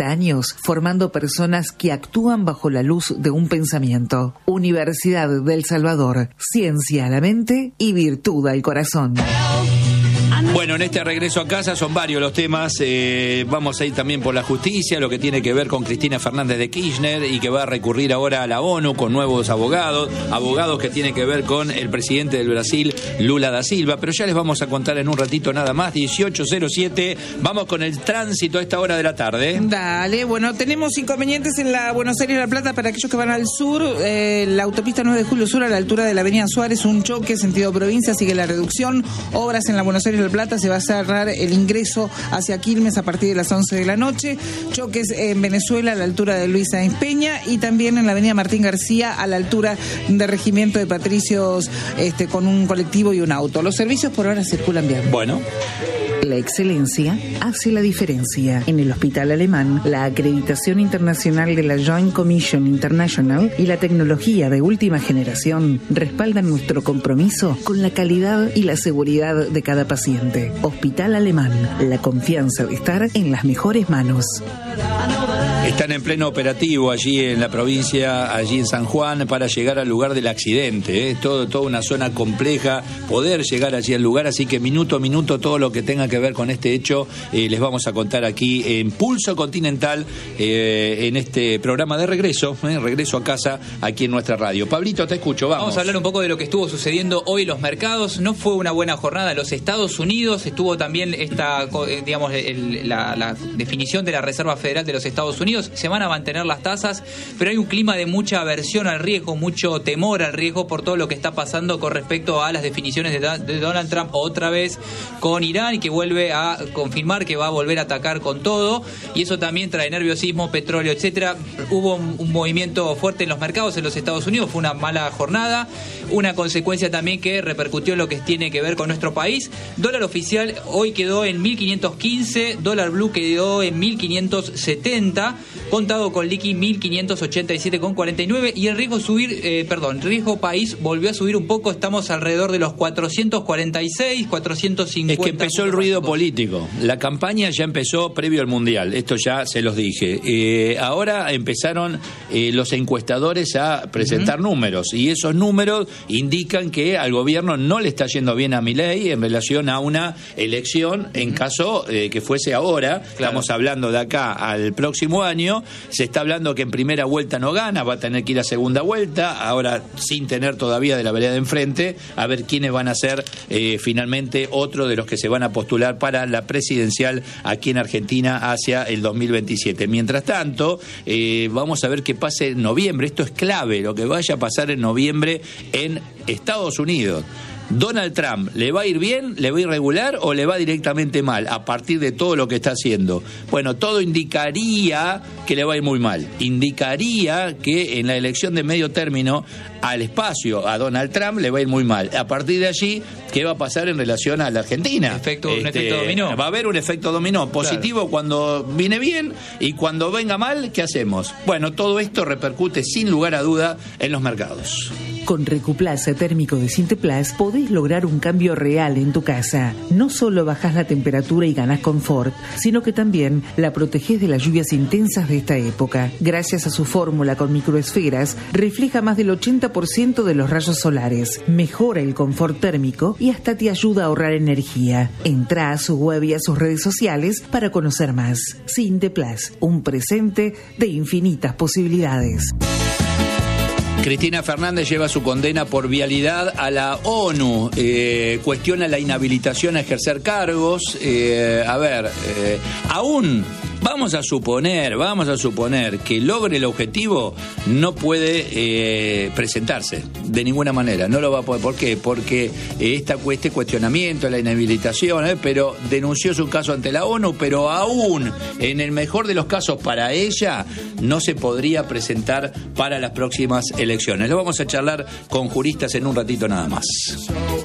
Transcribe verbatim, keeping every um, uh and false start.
treinta años formando personas que actúan bajo la luz de un pensamiento. Universidad del Salvador, ciencia a la mente y virtud al corazón. Bueno, en este regreso a casa son varios los temas. Eh, vamos a ir también por la justicia, lo que tiene que ver con Cristina Fernández de Kirchner y que va a recurrir ahora a la ONU con nuevos abogados, abogados que tienen que ver con el presidente del Brasil, Lula da Silva. Pero ya les vamos a contar en un ratito nada más, dieciocho cero siete. Vamos con el tránsito a esta hora de la tarde. Dale, bueno, tenemos inconvenientes en la Buenos Aires La Plata para aquellos que van al sur. Eh, la autopista nueve de Julio Sur a la altura de la avenida Suárez, un choque sentido provincia, sigue la reducción. Obras en la Buenos Aires La Plata, se va a cerrar el ingreso hacia Quilmes a partir de las once de la noche. Choques en Venezuela a la altura de Luis Sáenz Peña y también en la avenida Martín García a la altura de Regimiento de Patricios, este, con un colectivo y un auto. Los servicios por ahora circulan bien. Bueno. La excelencia hace la diferencia. En el Hospital Alemán, la acreditación internacional de la Joint Commission International y la tecnología de última generación respaldan nuestro compromiso con la calidad y la seguridad de cada paciente. Hospital Alemán, la confianza de estar en las mejores manos. Están en pleno operativo allí en la provincia, allí en San Juan, para llegar al lugar del accidente. ¿eh? Todo, toda una zona compleja, poder llegar allí al lugar, así que minuto a minuto todo lo que tenga que ver con este hecho eh, les vamos a contar aquí en Pulso Continental, eh, en este programa de regreso, eh, regreso a casa aquí en nuestra radio. Pablito, te escucho, vamos. Vamos a hablar un poco de lo que estuvo sucediendo hoy en los mercados. No fue una buena jornada en los Estados Unidos, estuvo también esta, digamos, el, la, la definición de la Reserva Federal de los Estados Unidos. Se van a mantener las tasas, pero hay un clima de mucha aversión al riesgo, mucho temor al riesgo por todo lo que está pasando con respecto a las definiciones de, de Donald Trump otra vez con Irán, y que vuelve a confirmar que va a volver a atacar con todo, y eso también trae nerviosismo, petróleo, etcétera. Hubo un, un movimiento fuerte en los mercados en los Estados Unidos, fue una mala jornada, una consecuencia también que repercutió en lo que tiene que ver con nuestro país. Dólar oficial hoy quedó en mil quinientos quince, dólar blue quedó en mil quinientos setenta, contado con liqui mil quinientos ochenta y siete con cuarenta y nueve, y el riesgo subir, eh, perdón, riesgo país volvió a subir un poco, estamos alrededor de los cuatrocientos cuarenta y seis, cuatrocientos cincuenta. Es que empezó el ruido político, la campaña ya empezó previo al Mundial, esto ya se los dije. Eh, ahora empezaron eh, los encuestadores a presentar uh-huh. números, y esos números indican que al gobierno no le está yendo bien a Milei en relación a una elección, uh-huh. en caso eh, que fuese ahora, claro. Estamos hablando de acá al próximo año, se está hablando que en primera vuelta no gana, va a tener que ir a segunda vuelta, ahora sin tener todavía de la vereda de enfrente, a ver quiénes van a ser eh, finalmente otro de los que se van a postular para la presidencial aquí en Argentina hacia el dos mil veintisiete. Mientras tanto, eh, vamos a ver qué pase en noviembre, esto es clave, lo que vaya a pasar en noviembre en Estados Unidos. ¿Donald Trump le va a ir bien, le va a ir regular o le va directamente mal a partir de todo lo que está haciendo? Bueno, todo indicaría que le va a ir muy mal. Indicaría que en la elección de medio término al espacio a Donald Trump le va a ir muy mal. A partir de allí, ¿qué va a pasar en relación a la Argentina? Efecto, este, un efecto dominó. Va a haber un efecto dominó positivo, claro, cuando viene bien, y cuando venga mal, ¿qué hacemos? Bueno, todo esto repercute sin lugar a duda en los mercados. Con Recuplaza térmico de Sinteplas podés lograr un cambio real en tu casa. No solo bajás la temperatura y ganás confort, sino que también la protegés de las lluvias intensas de esta época. Gracias a su fórmula con microesferas, refleja más del ochenta por ciento de los rayos solares, mejora el confort térmico y hasta te ayuda a ahorrar energía. Entrá a su web y a sus redes sociales para conocer más. Sinteplas, un presente de infinitas posibilidades. Cristina Fernández lleva su condena por vialidad a la ONU, eh, cuestiona la inhabilitación a ejercer cargos, eh, a ver, eh, aún vamos a suponer, vamos a suponer que logre el objetivo, no puede eh, presentarse de ninguna manera, no lo va a poder. ¿Por qué? Porque esta, este cuestionamiento, la inhabilitación, eh, pero denunció su caso ante la ONU, pero aún en el mejor de los casos para ella no se podría presentar para las próximas elecciones. Lo vamos a charlar con juristas en un ratito nada más.